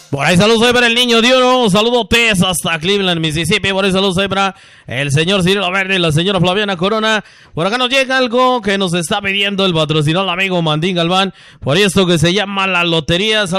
Por ahí saludos para el niño Dios, saludotes hasta Cleveland, Mississippi. Por ahí saludos para el señor Cirilo Verde y la señora Flaviana Corona. Por acá nos llega algo que nos está pidiendo el patrocinador amigo Mandín Galván, por esto que se llama la lotería.